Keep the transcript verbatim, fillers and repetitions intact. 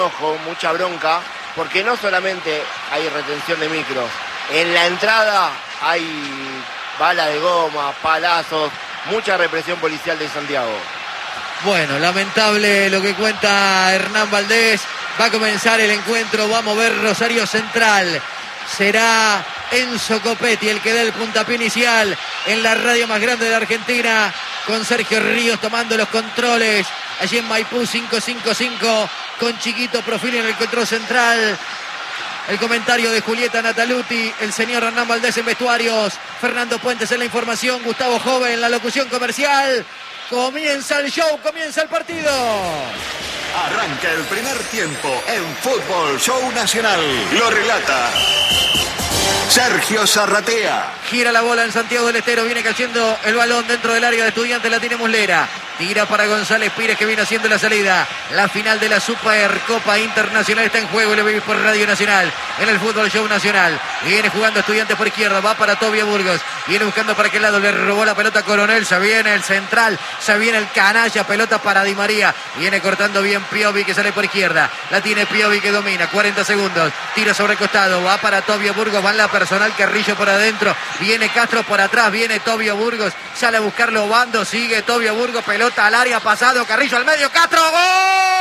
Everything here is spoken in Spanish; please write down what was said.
Ojo, mucha bronca, porque no solamente hay retención de micros, en la entrada hay bala de goma, palazos, mucha represión policial de Santiago. Bueno, lamentable lo que cuenta Hernán Valdés. Va a comenzar el encuentro, va a mover Rosario Central. Será Enzo Copetti el que dé el puntapié inicial en la radio más grande de la Argentina, con Sergio Ríos tomando los controles allí en Maipú cinco cinco cinco, con Chiquito Profili en el control central. El comentario de Julieta Nataluti, el señor Hernán Valdés en vestuarios, Fernando Puentes en la información, Gustavo Jove en la locución comercial. Comienza el show, comienza el partido. Arranca el primer tiempo en Fútbol Show Nacional. Lo relata Sergio Zarratea. Gira la bola en Santiago del Estero, viene cayendo el balón dentro del área de Estudiantes, la tiene Muslera. Tira para González Pires, que viene haciendo la salida. La final de la Supercopa Internacional está en juego y lo vivís por Radio Nacional en el Fútbol Show Nacional. Viene jugando Estudiantes por izquierda, va para Tobio Burgos. Viene buscando para aquel lado, le robó la pelota a Coronel. Se viene el central, se viene el canalla, pelota para Di María. Viene cortando bien Piovi, que sale por izquierda. La tiene Piovi, que domina, cuarenta segundos. Tira sobre el costado, va para Tobio Burgos, va en la personal, Carrillo por adentro. Viene Castro por atrás, viene Tobio Burgos. Sale a buscarlo Bando, sigue Tobio Burgos, pelota al área, pasado, Carrillo al medio, Castro, ¡gol!